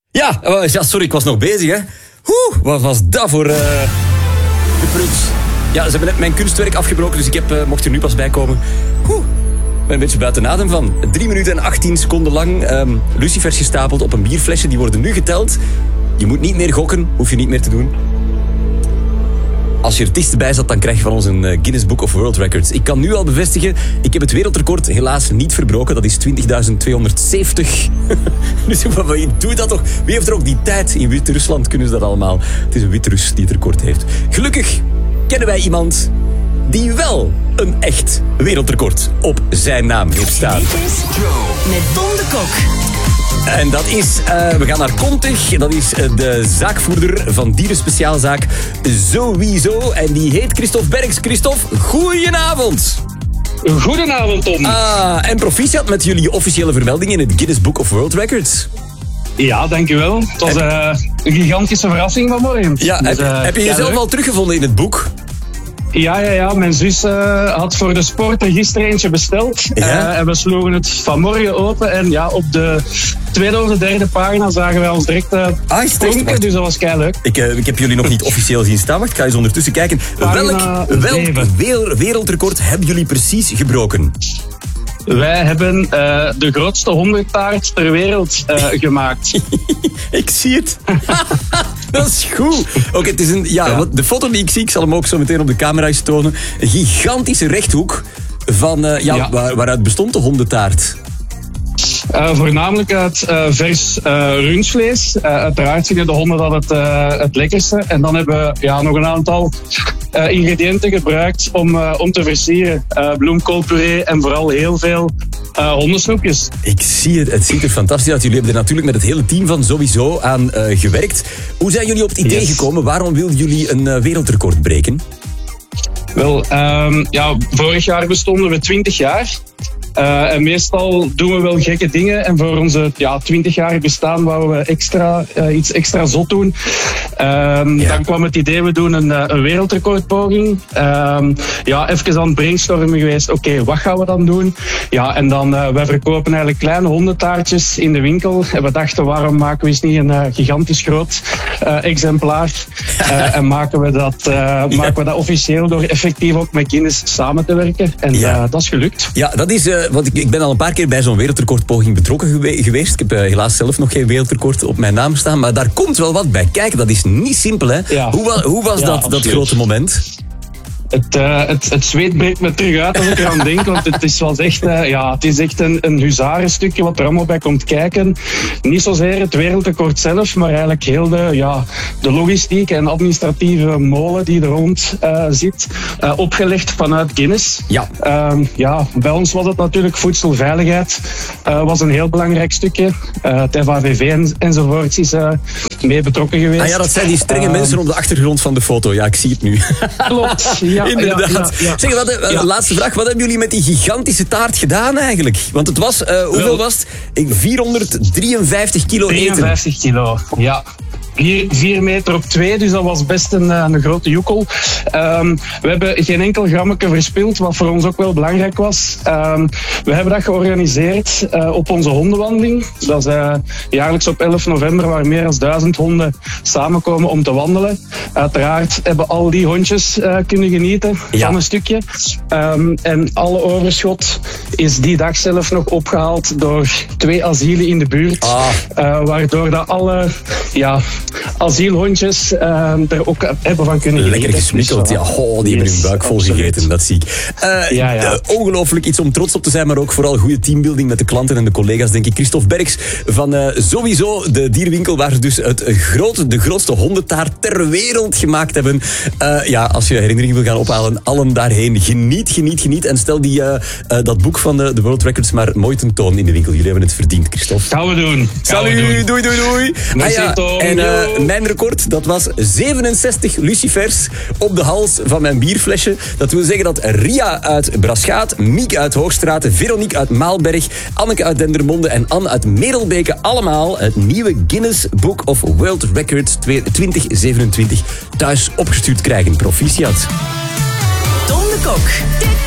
Ja, sorry, ik was nog bezig, hè. Wat was dat voor de prut? Ja, ze hebben net mijn kunstwerk afgebroken, dus ik mocht er nu pas bij komen. Ik ben een beetje buiten adem van. 3 minuten en 18 seconden lang lucifers gestapeld op een bierflesje. Die worden nu geteld. Je moet niet meer gokken, hoef je niet meer te doen. Als je artiest bij zat, dan krijg je van ons een Guinness Book of World Records. Ik kan nu al bevestigen, ik heb het wereldrecord helaas niet verbroken. Dat is 20.270. Dus wie doet dat toch? Wie heeft er ook die tijd? In Wit-Rusland kunnen ze dat allemaal. Het is een Wit-Rus die het record heeft. Gelukkig kennen wij iemand die wel een echt wereldrecord op zijn naam heeft staan. Dit is met Tom de Kok. En dat is, we gaan naar Contig. Dat is de zaakvoerder van dierenspeciaalzaak Sowieso. En die heet Christophe Berks. Christophe, goedenavond. Goedenavond, Tom. En proficiat met jullie officiële vermelding in het Guinness Book of World Records. Ja, dankjewel. Het was een gigantische verraing vanmorgen. Ja, dus, heb je jezelf al teruggevonden in het boek? Ja. Mijn zus had voor de sport er gisteren eentje besteld. Ja? En we sloegen het vanmorgen open. En ja, op de tweede of de derde pagina zagen wij ons direct pronken. Dus dat was keileuk. Ik heb jullie nog niet officieel zien staan. Wacht, ik ga eens ondertussen kijken. Welk wereldrecord hebben jullie precies gebroken? Wij hebben de grootste honderdtaart ter wereld gemaakt. Ik zie het. Dat is goed. Oké, het is de foto die ik zie, ik zal hem ook zo meteen op de camera eens tonen. Een gigantische rechthoek van, waaruit bestond de hondentaart? Voornamelijk uit vers rundvlees. Uiteraard vinden de honden dat het lekkerste. En dan hebben we nog een aantal ingrediënten gebruikt om te versieren. Bloemkoolpuree en vooral heel veel hondensnoepjes. Ik zie het. Het ziet er fantastisch uit. Jullie hebben er natuurlijk met het hele team van Sowieso aan gewerkt. Hoe zijn jullie op het idee gekomen? Waarom wilden jullie een wereldrecord breken? Wel, vorig jaar bestonden we 20 jaar. En meestal doen we wel gekke dingen. En voor onze 20-jarig bestaan wouden we iets extra zot doen. Dan kwam het idee, we doen een wereldrecordpoging. Even aan het brainstormen geweest. Oké, wat gaan we dan doen? Ja, en dan, wij verkopen eigenlijk kleine hondentaartjes in de winkel. En we dachten, waarom maken we eens niet een gigantisch groot exemplaar? En maken we dat officieel door effectief ook met Guinness samen te werken. En dat is gelukt. Ja, dat is... Want ik ben al een paar keer bij zo'n wereldrecordpoging betrokken geweest. Ik heb helaas zelf nog geen wereldrecord op mijn naam staan. Maar daar komt wel wat bij kijken. Dat is niet simpel, hè? Ja. Hoe was dat grote moment? Het zweet breekt me terug uit als ik eraan denk. Want het is echt een huzarenstukje wat er allemaal bij komt kijken. Niet zozeer het wereldrecord zelf, maar eigenlijk heel de logistiek en administratieve molen die er rond zit. Opgelegd vanuit Guinness. Ja. Bij ons was het natuurlijk voedselveiligheid. Was een heel belangrijk stukje. Het FAVV enzovoorts is mee betrokken geweest. Ja, dat zijn die strenge mensen op de achtergrond van de foto. Ja, ik zie het nu. Klopt. Ja, inderdaad. Ja. Zeg, laatste vraag. Wat hebben jullie met die gigantische taart gedaan eigenlijk? Want het was, hoeveel was het? 453 kilo eten. 53 kilo, ja. 4 meter op 2, dus dat was best een grote joekel. We hebben geen enkel grammetje verspild, wat voor ons ook wel belangrijk was. We hebben dat georganiseerd op onze hondenwandeling. Dat is jaarlijks op 11 november, waar meer dan 1000 honden samenkomen om te wandelen. Uiteraard hebben al die hondjes kunnen genieten van een stukje. En alle overschot is die dag zelf nog opgehaald door 2 asielen in de buurt. Waardoor dat alle asielhondjes er ook hebben van kunnen genieten. Lekker gesmikkeld, die hebben hun buik vol gegeten, dat zie ik. Ongelooflijk iets om trots op te zijn, maar ook vooral goede teambuilding met de klanten en de collega's, denk ik. Christophe Berks van Sowieso, de dierwinkel waar ze dus de grootste hondentaart ter wereld gemaakt hebben. Als je herinnering wil gaan ophalen, allen daarheen. Geniet. En stel dat boek van de World Records maar mooi tentoon in de winkel. Jullie hebben het verdiend, Christophe. Gaan we doen. Salut, doei. En mijn record, dat was 67 lucifers op de hals van mijn bierflesje. Dat wil zeggen dat Ria uit Braschaat, Miek uit Hoogstraat, Veronique uit Maalberg, Anneke uit Dendermonde en Anne uit Merelbeke allemaal het nieuwe Guinness Book of World Records 2027 thuis opgestuurd krijgen. Proficiat. Tom de Kok.